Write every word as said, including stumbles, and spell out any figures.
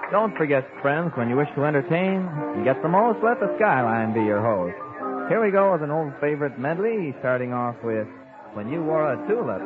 Don't forget, friends, when you wish to entertain and get the most, let the Skyline be your host. Here we go with an old favorite medley, starting off with When You Wore a Tulip.